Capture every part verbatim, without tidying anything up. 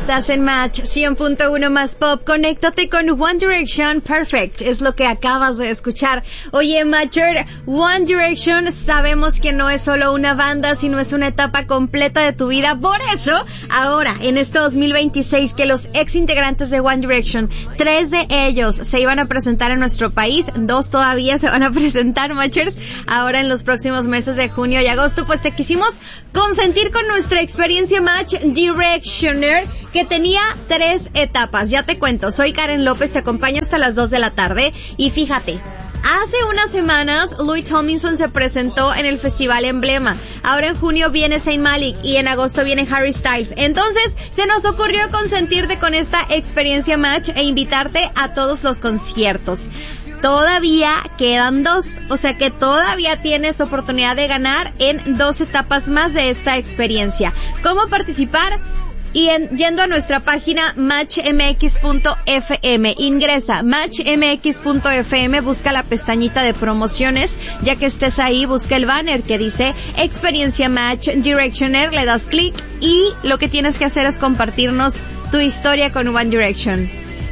Estás en Match cien punto uno más Pop. Conéctate con One Direction. Perfect es lo que acabas de escuchar. Oye, Matcher, One Direction sabemos que no es solo una banda, sino es una etapa completa de tu vida. Por eso, ahora, en este dos mil veintiséis, que los ex integrantes de One Direction, tres de ellos se iban a presentar en nuestro país, dos todavía se van a presentar, Matchers, ahora en los próximos meses de junio y agosto, pues te quisimos consentir con nuestra experiencia Match Directioner, que tenía tres etapas. Ya te cuento, soy Karen López, te acompaño hasta las dos de la tarde y fíjate, hace unas semanas Louis Tomlinson se presentó en el Festival Emblema. Ahora en junio viene Zayn Malik y en agosto viene Harry Styles. Entonces se nos ocurrió consentirte con esta experiencia Match e invitarte a todos los conciertos. Todavía quedan dos, o sea que todavía tienes oportunidad de ganar en dos etapas más de esta experiencia. ¿Cómo participar? Y en, yendo a nuestra página match m x punto f m, ingresa match m x punto f m, busca la pestañita de promociones, ya que estés ahí, busca el banner que dice Experiencia Match Directioner, le das clic y lo que tienes que hacer es compartirnos tu historia con One Direction.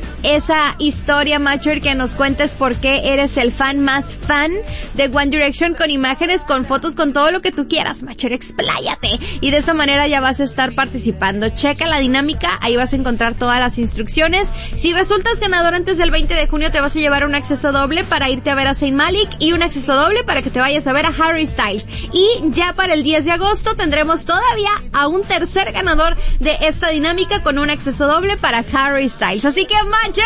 Esa historia, Matcher, que nos cuentes por qué eres el fan más fan de One Direction, con imágenes, con fotos, con todo lo que tú quieras, Matcher, expláyate. Y de esa manera ya vas a estar participando. Checa la dinámica, ahí vas a encontrar todas las instrucciones. Si resultas ganador antes del veinte de junio, te vas a llevar un acceso doble para irte a ver a Zayn Malik y un acceso doble para que te vayas a ver a Harry Styles. Y ya para el diez de agosto tendremos todavía a un tercer ganador de esta dinámica con un acceso doble para Harry Styles. Así que, Matcher,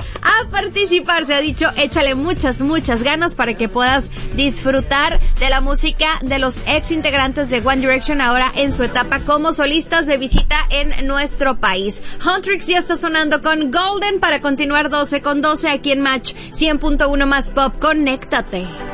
a participar, se ha dicho, échale muchas, muchas ganas para que puedas disfrutar de la música de los ex integrantes de One Direction ahora en su etapa como solistas de visita en nuestro país. Huntrix ya está sonando con Golden para continuar doce con doce aquí en Match cien punto uno más Pop. Conéctate.